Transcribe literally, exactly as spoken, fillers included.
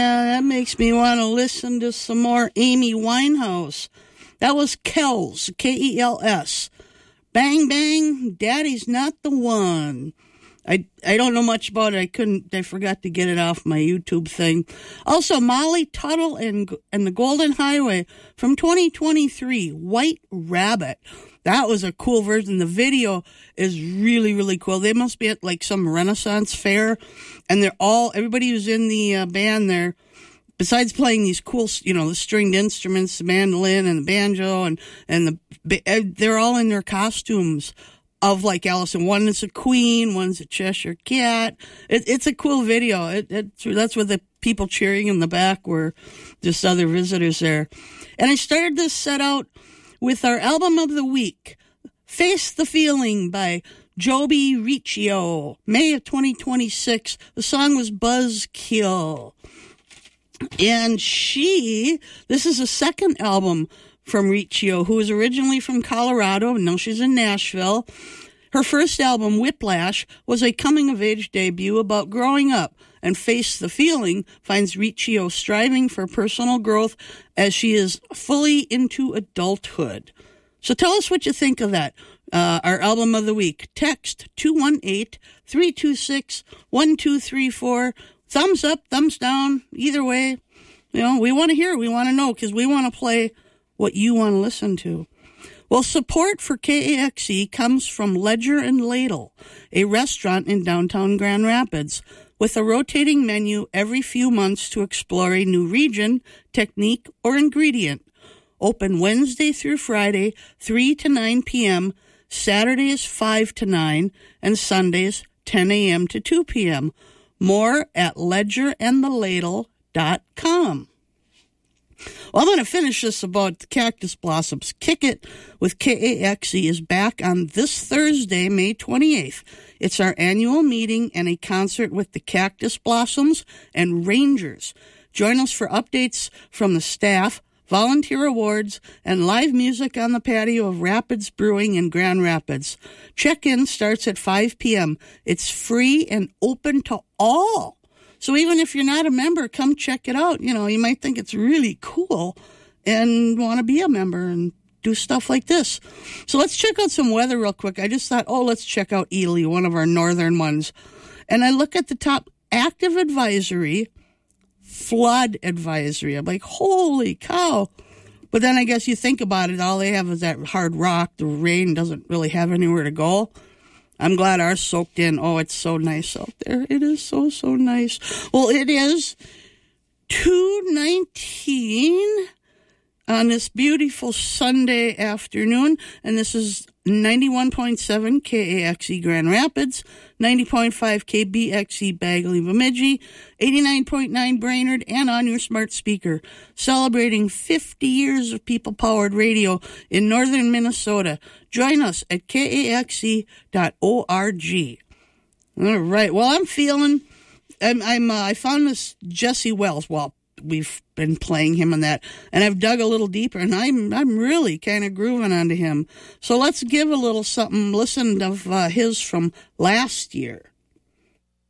Uh, that makes me want to listen to some more Amy Winehouse. That was Kels, K E L S. Bang, bang, Daddy's not the one. I I don't know much about it. I couldn't, I forgot to get it off my YouTube thing. Also, Molly Tuttle and, and the Golden Highway from twenty twenty-three, White Rabbit. That was a cool version. The video is really, really cool. They must be at like some Renaissance fair, and they're all, everybody who's in the uh, band there, besides playing these cool, you know, the stringed instruments, the mandolin and the banjo, and, and the, they're all in their costumes of like Allison. One is a queen, one's a Cheshire cat. It, it's a cool video. It, it, that's where the people cheering in the back were just other visitors there. And I started this set out with our album of the week, Face the Feeling by Joby Riccio, May of twenty twenty-six. The song was Buzzkill. And she, this is a second album from Riccio, who was originally from Colorado, and now she's in Nashville. Her first album, Whiplash, was a coming-of-age debut about growing up, and Face the Feeling finds Riccio striving for personal growth as she is fully into adulthood. So tell us what you think of that. Uh, our album of the week. Text two one eight, three two six, one two three four. Thumbs up, thumbs down, either way. You know, we want to hear, we want to know, because we want to play what you want to listen to. Well, support for K A X E comes from Ledger and Ladle, a restaurant in downtown Grand Rapids, with a rotating menu every few months to explore a new region, technique, or ingredient. Open Wednesday through Friday, three to nine p.m., Saturdays five to nine, and Sundays ten a.m. to two p.m. More at ledger and the ladle dot com. Well, I'm going to finish this about the Cactus Blossoms. Kick It with K A X E is back on this Thursday, May twenty-eighth. It's our annual meeting and a concert with the Cactus Blossoms and Rangers. Join us for updates from the staff, volunteer awards, and live music on the patio of Rapids Brewing in Grand Rapids. Check-in starts at five p.m. It's free and open to all. So even if you're not a member, come check it out. You know, you might think it's really cool and want to be a member and do stuff like this. So let's check out some weather real quick. I just thought, oh, let's check out Ely, one of our northern ones. And I look at the top, active advisory, flood advisory. I'm like, holy cow. But then I guess you think about it, all they have is that hard rock. The rain doesn't really have anywhere to go. I'm glad ours soaked in. Oh, it's so nice out there. It is so, so nice. Well, it is two nineteen on this beautiful Sunday afternoon, and this is ninety-one point seven K A X E Grand Rapids, ninety point five K B X E Bagley Bemidji, eighty-nine point nine Brainerd, and on your smart speaker, celebrating fifty years of people-powered radio in northern Minnesota. Join us at K A X E dot org. All right. Well, I'm feeling, I'm, I'm uh, I found this Jesse Wells. Well, we've been playing him on that, and I've dug a little deeper, and I'm I'm really kind of grooving onto him. So let's give a little something. Listen to uh, his from last year.